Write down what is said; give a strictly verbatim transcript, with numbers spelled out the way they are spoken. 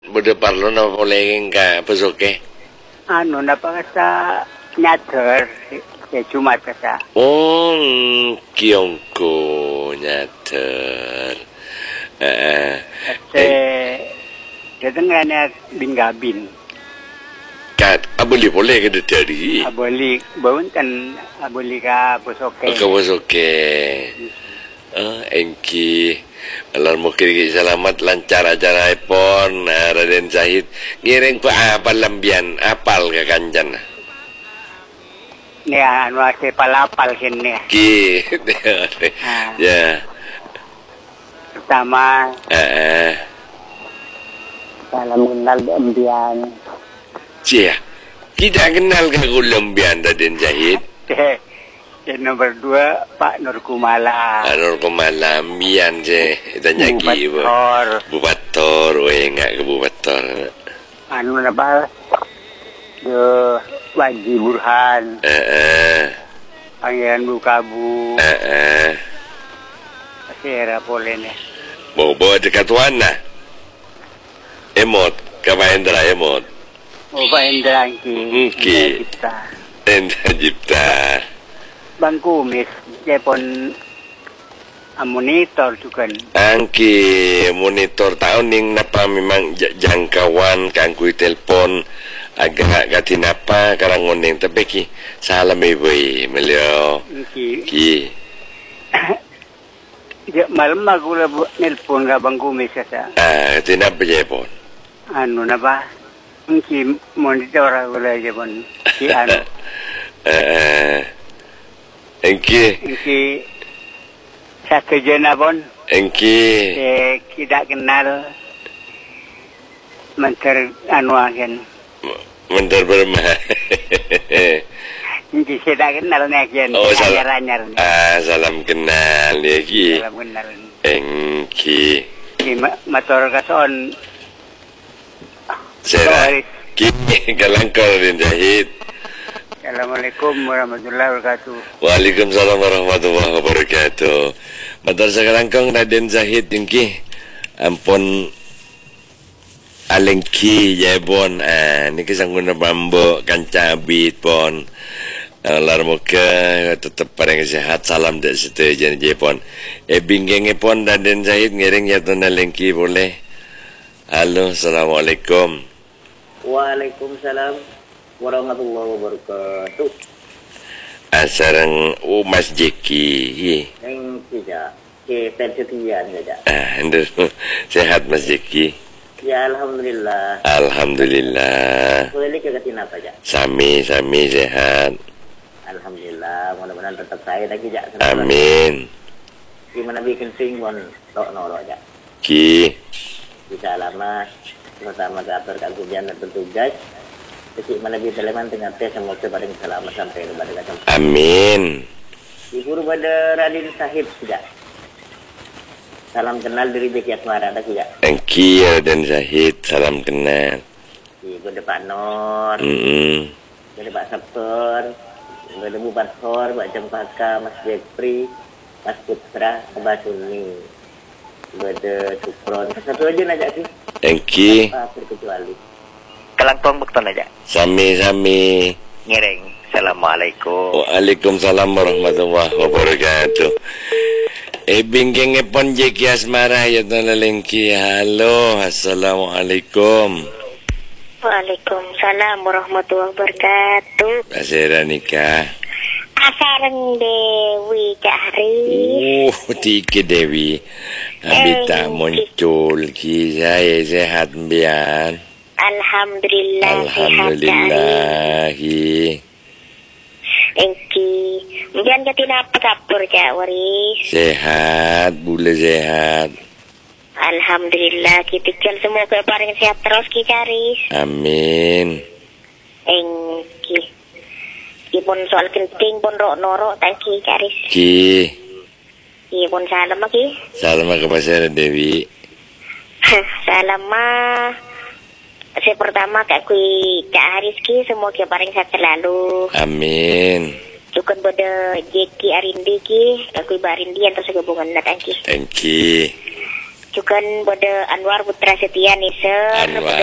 berde parlo na poleng ka pesoke. Ano na pa sa nyater ya Jumat kasa. Oh, kiong ko nyater. Eh, Kasi datang na binggabin. kat abuli boleh ke dari? Aboli bawon kan aboli ka pesoke. Ka pesoke. Ah, engki. Alar mukir selamat lancar acara pon Raden Zahid ngiring ku apal lambian apal ke kancan Ni anu ase palapal sini. ki ya Pertama eh salam kenal lambian. cia kita kenal ke lambian Raden Zahid. Dan nomor dua Pak Nur Kumala. Nur Kumala mian je tanya ki Bubator. Bubator, we enggak ke Bubator. Anu apa? De Waji Burhan. Eh eh. Pangeran Bukabu. Eh eh. Sera polene. Bawa dekat wana. Emot, ke Mahendra emot. Oh Pak Indra ki. Ki. Indra Cipta. Bangku mis jepon monitor juga. Angki monitor tahun ning napa memang jangkauan kangkui telepon agak gati napa karang ngoneng tapi ki salam ibu melio Ki. ki Ya malam aku lebu nelpon ka bangku mis kasa. ah tinapa jepon Anu napa? Ki monitor aku lah jepon. Ki anu. eh engki Ki satu jena pun. engki Eh, tidak kenal menter anu agen. mentar bermah Ini tidak kenal ni agen. Oh, salam. Anyar-anyar ni. ah salam kenal ya ki Salam kenal ni. engki Ki motor kason. Sera ki kalangkor Raden Zahid. Assalamualaikum warahmatullahi wabarakatuh. Waalaikumsalam warahmatullahi wabarakatuh. Matur sakalangkong Raden Zahid ingki ampun alengki jebon ah niki sangguna bambo kancabit pon lar muka tetap pareng sehat salam dak situ jen jepon e binggenge pon Raden Zahid ngiring ya tun alengki boleh. Halo, assalamualaikum. Waalaikumsalam warahmatullahi wabarakatuh. Asarang oh Mas Jeki. Yang tidak ke persetiaan saja. Ah, anda sehat Mas Jeki. Ya alhamdulillah. Alhamdulillah. Boleh ke katina apa aja? Sami sami sehat. Alhamdulillah. Mudah-mudahan tetap saya lagi jak. Amin. Gimana bikin sing mon tok nolo aja. Ki. Bisa lama bersama atur kagubian dan petugas. Jadi mana bisa leman tengah tes semoga pada selamat sampai kepada kata. Amin. Ibu pada Raden Zahid tidak. Salam kenal dari Beki Asmara ada tidak. Engki Raden Zahid salam kenal. Ibu ada Pak Nur. Mm. Ada Pak Sabtor. Ibu ada Bu Bathor, Pak Cempaka, Mas Jepri, Mas Putra, Mbak Suni. Ibu ada Supron. Satu aja aja sih. Engki. Apa terkecuali. Kelangkong bekton aja. Sami sami. Ngiring. Assalamualaikum. Waalaikumsalam warahmatullahi wabarakatuh. Eh bingking pon Jeki Asmara ya tun alengki. Halo, assalamualaikum. Waalaikumsalam warahmatullahi wabarakatuh. Pasera nikah. Asareng Dewi Cak Haris. Uh, tiki Dewi. Habita Eh, muncul ki saya sehat bian. Alhamdulillah, Alhamdulillah. sehat Engki. Jangan katina apa kapur Cak Waris. Sehat, boleh sehat. Alhamdulillah, kita kan semua keparing sehat terus ki Caris. Amin. Engki. Ipun soal kenting pun rok norok tangki Caris. Ki. Ipun salam lagi. Salam ke Pasera Dewi. Salam mah. Saya pertama Kak Kui Cak Haris ki semua ke paling sehat selalu. Amin. Cukan pada Jeki Arindi ki Kak Kui Barindi yang terus gabungan nak tangki. Thank you. Cukan pada Anwar Putra Setia Nisa. Anwar.